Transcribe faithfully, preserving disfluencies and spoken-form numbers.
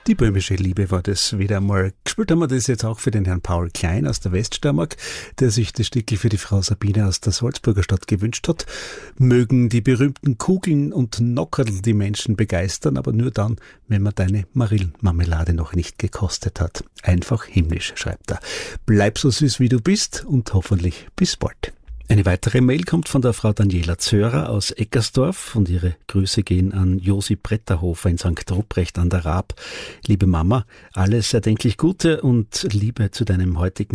Die böhmische Liebe war das wieder einmal. Gespielt haben wir das jetzt auch für den Herrn Paul Klein aus der Weststeiermark, der sich das Stückel für die Frau Sabine aus der Salzburger Stadt gewünscht hat. Mögen die berühmten Kugeln und Nockerl die Menschen begeistern, aber nur dann, wenn man deine Marillenmarmelade noch nicht gekostet hat. Einfach himmlisch, schreibt er. Bleib so süß wie du bist und hoffentlich bis bald. Eine weitere Mail kommt von der Frau Daniela Zörer aus Eckersdorf und ihre Grüße gehen an Josi Bretterhofer in Sankt Ruprecht an der Raab. Liebe Mama, alles erdenklich Gute und Liebe zu deinem heutigen